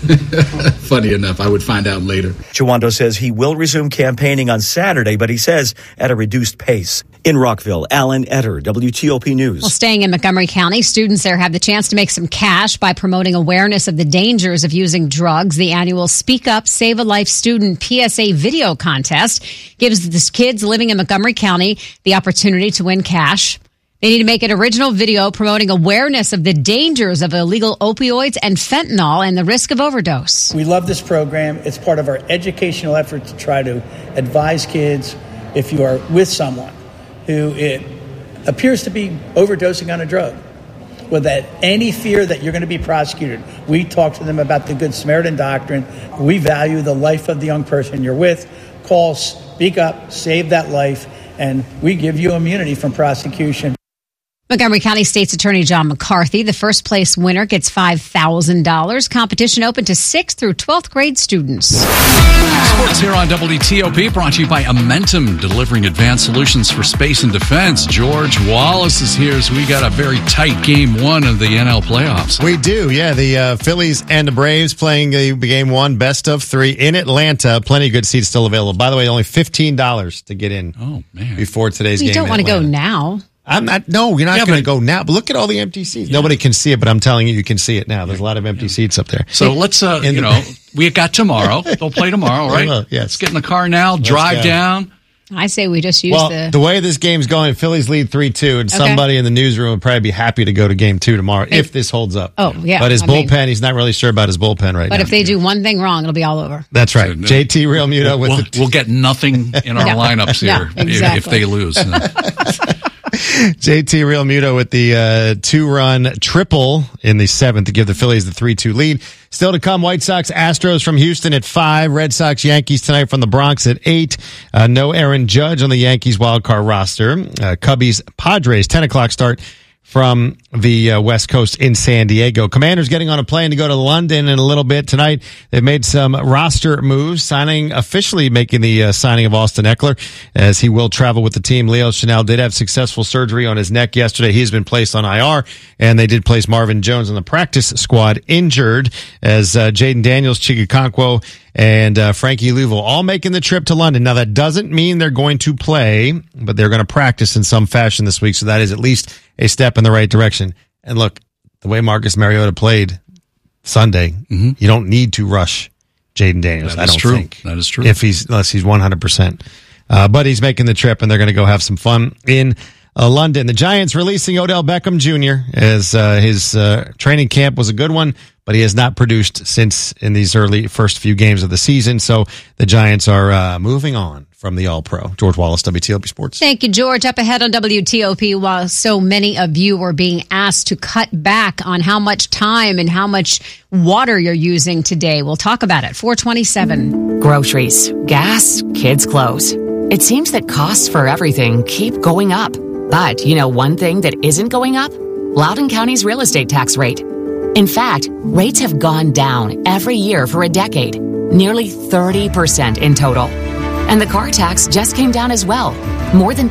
Funny enough, I would find out later. Chawando says he will resume campaigning on Saturday, but he says at a reduced pace. In Rockville, Alan Etter, WTOP News. Well, staying in Montgomery County, students there have the chance to make some cash by promoting awareness of the dangers of using drugs. The annual Speak Up, Save a Life Student PSA video contest gives the kids living in Montgomery County the opportunity to win cash. They need to make an original video promoting awareness of the dangers of illegal opioids and fentanyl and the risk of overdose. We love this program. It's part of our educational effort to try to advise kids if you are with someone who it appears to be overdosing on a drug, without any fear that you're going to be prosecuted. We talk to them about the Good Samaritan doctrine. We value the life of the young person you're with. Call, speak up, save that life, and we give you immunity from prosecution. Montgomery County State's Attorney John McCarthy, the first place winner, gets $5,000. Competition open to 6th through 12th grade students. Sports here on WTOP, brought to you by Amentum, delivering advanced solutions for space and defense. George Wallace is here as we got a very tight game one of the NL playoffs. We do, yeah. The Phillies and the Braves playing the game one, best of 3 in Atlanta. Plenty of good seats still available. By the way, only $15 to get in. Oh, man. Before today's game. You don't want to go now. I'm not. No, you're not going to go now. But look at all the empty seats. Yeah. Nobody can see it, but I'm telling you, you can see it now. There's a lot of empty seats up there. So let's, we got tomorrow. They'll play tomorrow, right? Well, yes. Let's get in the car now, drive down. I say we just use the way this game's going, Phillies lead 3-2, and somebody in the newsroom would probably be happy to go to game 2 tomorrow if this holds up. Oh, yeah. But his bullpen, he's not really sure about his bullpen right now. But if they do one thing wrong, it'll be all over. That's right. JT Realmuto with we'll get nothing in our lineups here if they lose. JT Realmuto with the 2-run triple in the 7th to give the Phillies the 3-2 lead. Still to come, White Sox, Astros from Houston at 5. Red Sox, Yankees tonight from the Bronx at 8. No Aaron Judge on the Yankees wildcard roster. Cubbies, Padres, 10 o'clock start from the West Coast in San Diego. Commanders getting on a plane to go to London in a little bit tonight. They've made some roster moves, officially making the signing of Austin Eckler as he will travel with the team. Leo Chanel did have successful surgery on his neck yesterday. He's been placed on IR, and they did place Marvin Jones on the practice squad injured as Jaden Daniels, Chigakonkwo, and Frankie Louisville all making the trip to London. Now, that doesn't mean they're going to play, but they're going to practice in some fashion this week, so that is at least a step in the right direction. And look, the way Marcus Mariota played Sunday, you don't need to rush Jaden Daniels. I don't think. That is true. Unless he's 100%. But he's making the trip, and they're going to go have some fun in London. The Giants releasing Odell Beckham Jr. as his training camp was a good one, but he has not produced since in these early first few games of the season. So the Giants are moving on from the All-Pro. George Wallace, WTOP Sports. Thank you, George. Up ahead on WTOP, while so many of you were being asked to cut back on how much time and how much water you're using today. We'll talk about it. 427. Groceries, gas, kids' clothes. It seems that costs for everything keep going up. But you know one thing that isn't going up? Loudoun County's real estate tax rate. In fact, rates have gone down every year for a decade, nearly 30% in total. And the car tax just came down as well, more than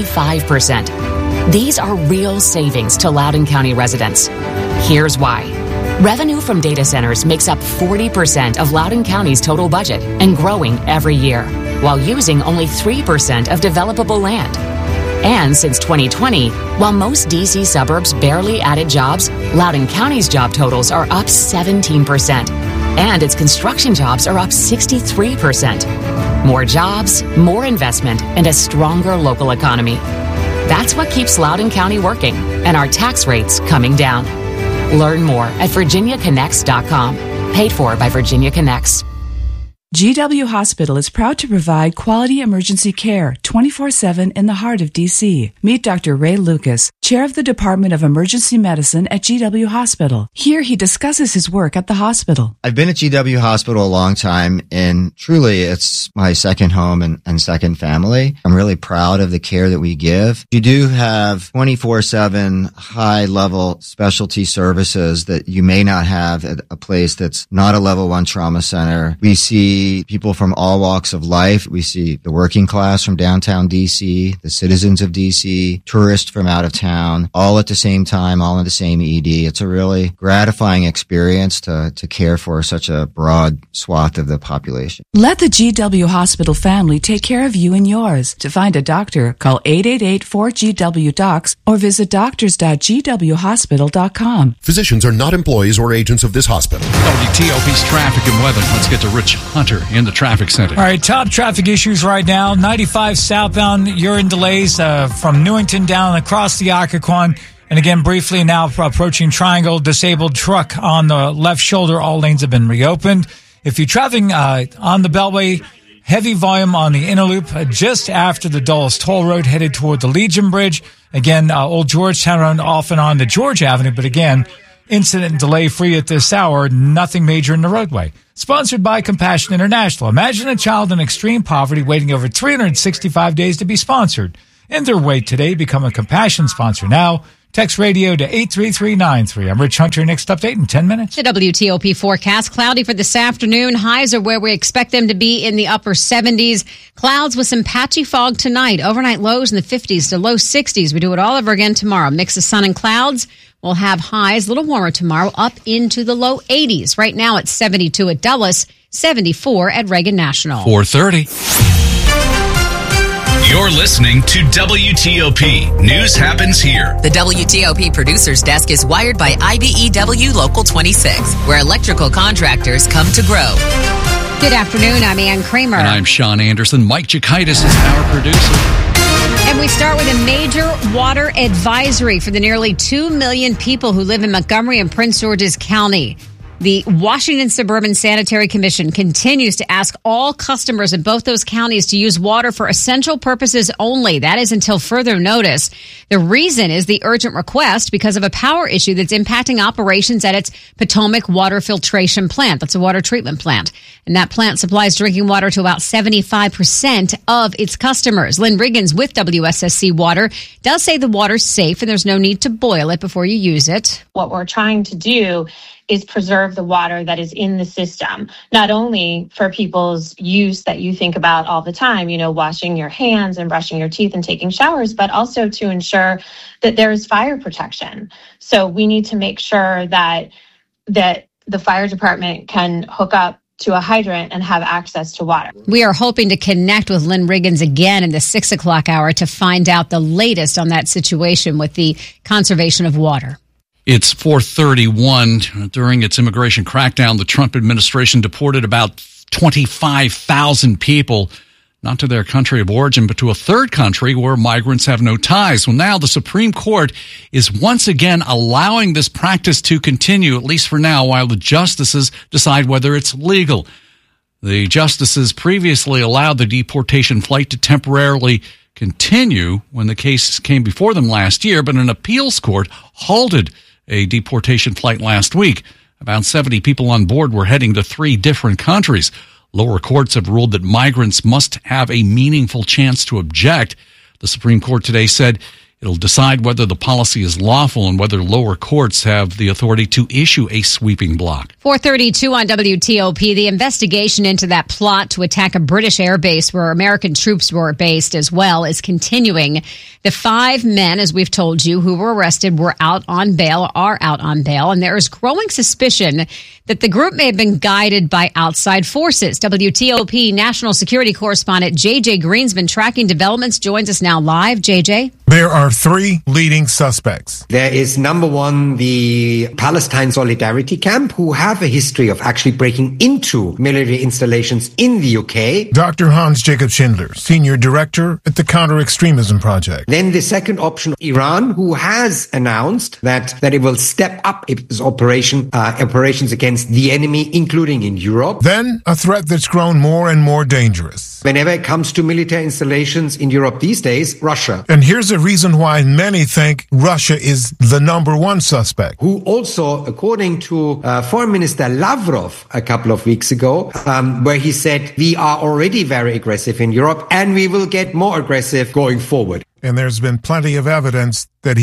25%. These are real savings to Loudoun County residents. Here's why. Revenue from data centers makes up 40% of Loudoun County's total budget and growing every year, while using only 3% of developable land. And since 2020, while most D.C. suburbs barely added jobs, Loudoun County's job totals are up 17%. And its construction jobs are up 63%. More jobs, more investment, and a stronger local economy. That's what keeps Loudoun County working and our tax rates coming down. Learn more at VirginiaConnects.com. Paid for by Virginia Connects. GW Hospital is proud to provide quality emergency care 24/7 in the heart of D.C. Meet Dr. Ray Lucas, chair of the Department of Emergency Medicine at GW Hospital. Here he discusses his work at the hospital. I've been at GW Hospital a long time, and truly it's my second home and second family. I'm really proud of the care that we give. You do have 24/7 high-level specialty services that you may not have at a place that's not a level 1 trauma center. We see people from all walks of life. We see the working class from downtown DC, the citizens of DC, tourists from out of town, all at the same time, all in the same ED. It's a really gratifying experience to care for such a broad swath of the population. Let the GW Hospital family take care of you and yours. To find a doctor, call 888-4GW-DOCS or visit doctors.gwhospital.com. Physicians are not employees or agents of this hospital. WTOP's traffic and weather. Let's get to Rich Hunter in the traffic center. All right, top traffic issues right now. 95 southbound, you're in delays from Newington down across the Occoquan. And again, briefly now approaching Triangle, disabled truck on the left shoulder. All lanes have been reopened. If you're traveling on the Beltway, heavy volume on the inner loop just after the Dulles Toll Road headed toward the Legion Bridge. Again, Old Georgetown Road off and on to George Avenue. But again, incident delay free at this hour. Nothing major in the roadway. Sponsored by Compassion International. Imagine a child in extreme poverty waiting over 365 days to be sponsored. End their wait today. Become a Compassion sponsor now. Text radio to 83393. I'm Rich Hunter. Next update in 10 minutes. The WTOP forecast. Cloudy for this afternoon. Highs are where we expect them to be in the upper 70s. Clouds with some patchy fog tonight. Overnight lows in the 50s to low 60s. We do it all over again tomorrow. Mix of sun and clouds. We'll have highs a little warmer tomorrow up into the low 80s. Right now it's 72 at Dulles, 74 at Reagan National. 4:30. You're listening to WTOP. News happens here. The WTOP producer's desk is wired by IBEW Local 26, where electrical contractors come to grow. Good afternoon. I'm Ann Kramer. And I'm Sean Anderson. Mike Chikaitis is our producer. And we start with a major water advisory for the nearly 2 million people who live in Montgomery and Prince George's County. The Washington Suburban Sanitary Commission continues to ask all customers in both those counties to use water for essential purposes only. That is until further notice. The reason is the urgent request because of a power issue that's impacting operations at its Potomac Water Filtration Plant. That's a water treatment plant. And that plant supplies drinking water to about 75% of its customers. Lynn Riggins with WSSC Water does say the water's safe and there's no need to boil it before you use it. What we're trying to do is preserve the water that is in the system, not only for people's use that you think about all the time, you know, washing your hands and brushing your teeth and taking showers, but also to ensure that there is fire protection. So we need to make sure that the fire department can hook up to a hydrant and have access to water. We are hoping to connect with Lynn Riggins again in the 6 o'clock hour to find out the latest on that situation with the conservation of water. It's 4:31. During its immigration crackdown, the Trump administration deported about 25,000 people, not to their country of origin, but to a third country where migrants have no ties. Well, now the Supreme Court is once again allowing this practice to continue, at least for now, while the justices decide whether it's legal. The justices previously allowed the deportation flight to temporarily continue when the case came before them last year, but an appeals court halted a deportation flight last week. About 70 people on board were heading to 3 different countries. Lower courts have ruled that migrants must have a meaningful chance to object. The Supreme Court today said it'll decide whether the policy is lawful and whether lower courts have the authority to issue a sweeping block. 4:32 on WTOP. The investigation into that plot to attack a British air base where American troops were based as well is continuing. The 5 men, as we've told you, who were arrested are out on bail, and there is growing suspicion that the group may have been guided by outside forces. WTOP national security correspondent J.J. Green's been tracking developments, joins us now live. J.J.? There are three leading suspects. There is number one, the Palestine Solidarity Camp, who have a history of actually breaking into military installations in the UK. Dr. Hans Jacob Schindler, Senior Director at the Counter-Extremism Project. Then the second option, Iran, who has announced that it will step up its operations against the enemy, including in Europe. Then a threat that's grown more and more dangerous. Whenever it comes to military installations in Europe these days, Russia. And here's a reason why many think Russia is the number one suspect. Who also, according to Foreign Minister Lavrov a couple of weeks ago, where he said, we are already very aggressive in Europe and we will get more aggressive going forward. And there's been plenty of evidence that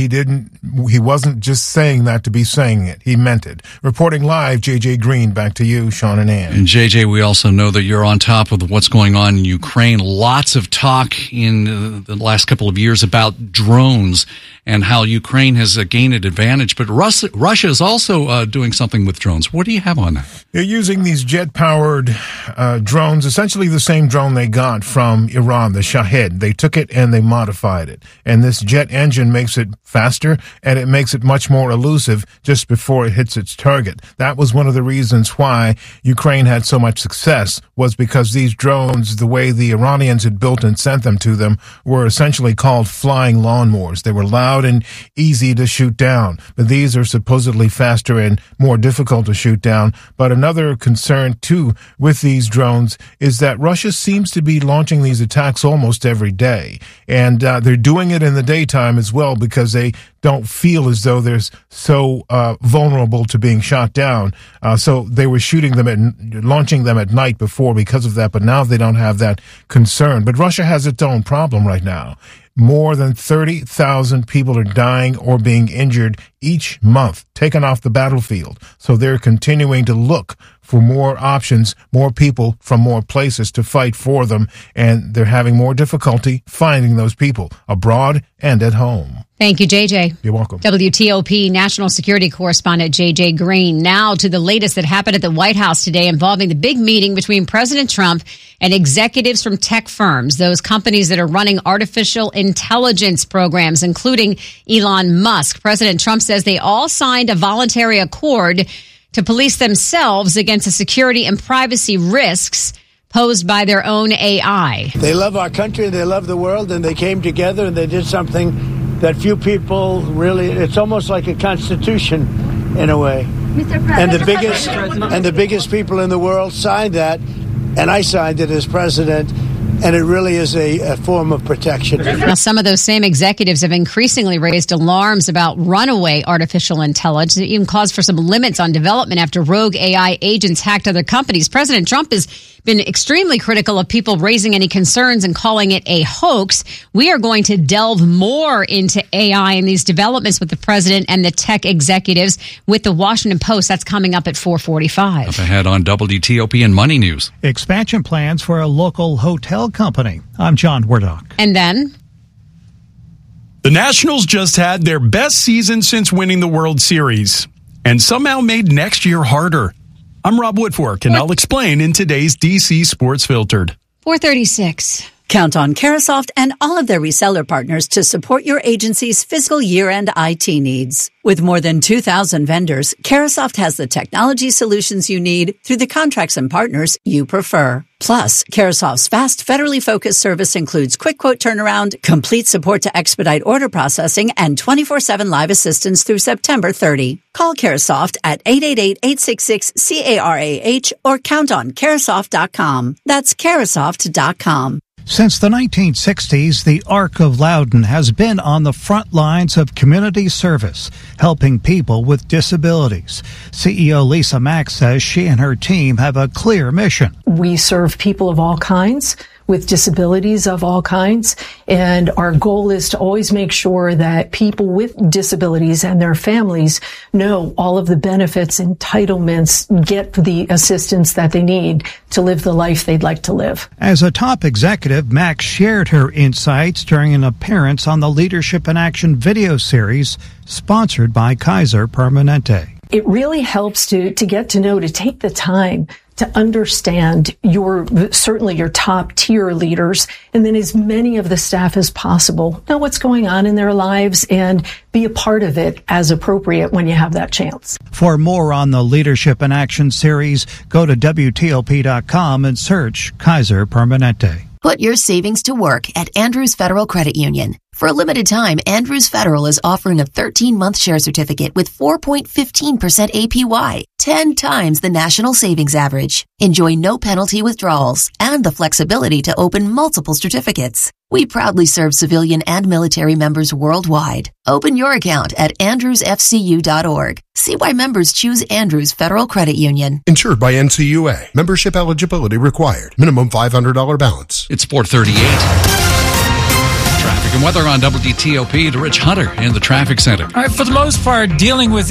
he wasn't just saying that to be saying it. He meant it. Reporting live, JJ Green, back to you, Sean and Ann. And JJ, we also know that you're on top of what's going on in Ukraine. Lots of talk in the last couple of years about drones and how Ukraine has gained an advantage. But Russia is also doing something with drones. What do you have on that? They're using these jet-powered drones, essentially the same drone they got from Iran, the Shahed. They took it and they modified it. And this jet engine makes it faster and it makes it much more elusive just before it hits its target. That was one of the reasons why Ukraine had so much success, was because these drones, the way the Iranians had built and sent them to them, were essentially called flying lawnmowers. They were loud and easy to shoot down, but these are supposedly faster and more difficult to shoot down. But another concern too with these drones is that Russia seems to be launching these attacks almost every day, and they're doing it in the daytime as well because they don't feel as though they're so vulnerable to being shot down. So they were launching them at night before because of that, but now they don't have that concern. But Russia has its own problem right now. More than 30,000 people are dying or being injured each month, taken off the battlefield. So they're continuing to look for more options, more people from more places to fight for them, and they're having more difficulty finding those people abroad and at home. Thank you, JJ. You're welcome. WTOP national security correspondent JJ Green. Now to the latest that happened at the White House today involving the big meeting between President Trump and executives from tech firms, those companies that are running artificial intelligence programs, including Elon Musk. President Trump says they all signed a voluntary accord to police themselves against the security and privacy risks posed by their own AI. They love our country, they love the world, and they came together and they did something that few people really, it's almost like a constitution in a way. Mr. President, and the biggest people in the world signed that, and I signed it as president. And it really is a form of protection. Now, some of those same executives have increasingly raised alarms about runaway artificial intelligence. It even caused for some limits on development after rogue AI agents hacked other companies. President Trump has been extremely critical of people raising any concerns and calling it a hoax. We are going to delve more into AI and these developments with the president and the tech executives with the Washington Post. That's coming up at 4:45. Up ahead on WTOP and Money News. Expansion plans for a local hotel company. I'm John Wardock. And then the Nationals just had their best season since winning the World Series and somehow made next year harder. I'm Rob Woodfork, and I'll explain in today's DC Sports Filtered. 4:36. Count on Carahsoft and all of their reseller partners to support your agency's fiscal year-end IT needs. With more than 2,000 vendors, Carahsoft has the technology solutions you need through the contracts and partners you prefer. Plus, Carahsoft's fast, federally focused service includes quick quote turnaround, complete support to expedite order processing, and 24/7 live assistance through September 30. Call Carahsoft at 888-866-CARAH or count on Carahsoft.com. That's Carahsoft.com. Since the 1960s, the Arc of Loudoun has been on the front lines of community service, helping people with disabilities. CEO Lisa Mack says she and her team have a clear mission. We serve people of all kinds, with disabilities of all kinds, and our goal is to always make sure that people with disabilities and their families know all of the benefits, entitlements, get the assistance that they need to live the life they'd like to live. As a top executive, Max shared her insights during an appearance on the Leadership in Action video series sponsored by Kaiser Permanente. It really helps to get to know, to take the time to understand certainly your top tier leaders, and then as many of the staff as possible know what's going on in their lives and be a part of it as appropriate when you have that chance. For more on the Leadership in Action series, go to WTOP.com and search Kaiser Permanente. Put your savings to work at Andrews Federal Credit Union. For a limited time, Andrews Federal is offering a 13-month share certificate with 4.15% APY, 10 times the national savings average. Enjoy no penalty withdrawals and the flexibility to open multiple certificates. We proudly serve civilian and military members worldwide. Open your account at andrewsfcu.org. See why members choose Andrews Federal Credit Union. Insured by NCUA. Membership eligibility required. Minimum $500 balance. It's 4:38. Traffic and weather on WTOP to Rich Hunter in the traffic center. All right, for the most part, dealing with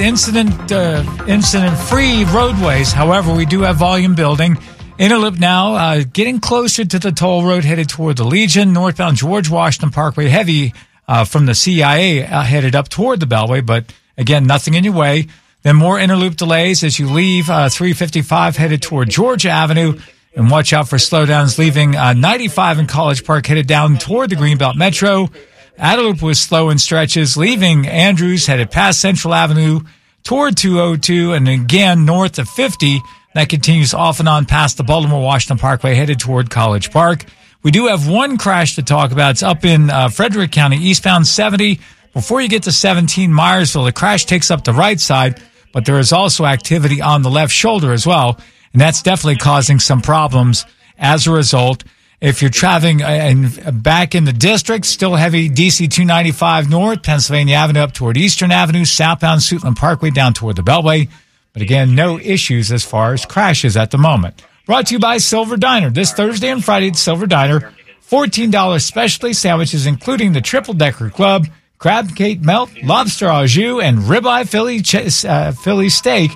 incident-free roadways. However, we do have volume building. Interloop now getting closer to the toll road headed toward the Legion. Northbound George Washington Parkway heavy from the CIA headed up toward the Beltway, but again, nothing in your way. Then more interloop delays as you leave 355 headed toward Georgia Avenue. And watch out for slowdowns leaving 95 in College Park headed down toward the Greenbelt Metro. Adeloop was slow in stretches, leaving Andrews headed past Central Avenue toward 202 and again north of 50. That continues off and on past the Baltimore-Washington Parkway headed toward College Park. We do have one crash to talk about. It's up in Frederick County, eastbound 70. Before you get to 17 Myersville, the crash takes up the right side, but there is also activity on the left shoulder as well. And that's definitely causing some problems as a result. If you're traveling back in the district, still heavy DC 295 north, Pennsylvania Avenue up toward Eastern Avenue, southbound Suitland Parkway down toward the Beltway. But again, no issues as far as crashes at the moment. Brought to you by Silver Diner. This Thursday and Friday at Silver Diner, $14 specialty sandwiches, including the Triple Decker Club, crab cake melt, lobster au jus, and ribeye Philly steak.